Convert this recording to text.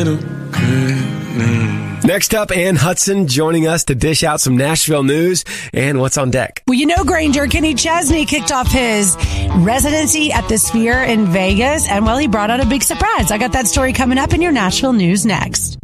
Next up, Ann Hudson joining us to dish out some Nashville news and what's on deck. Well, you know, Granger, Kenny Chesney kicked off his residency at the Sphere in Vegas, and, well, he brought out a big surprise. I got that story coming up in your Nashville news next.